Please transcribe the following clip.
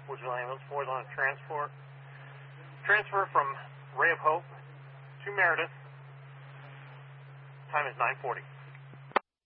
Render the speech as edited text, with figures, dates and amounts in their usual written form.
Woodsville Ambulance, 4 is on a transport. Transfer from Ray of Hope to Meredith. Time is 9:40.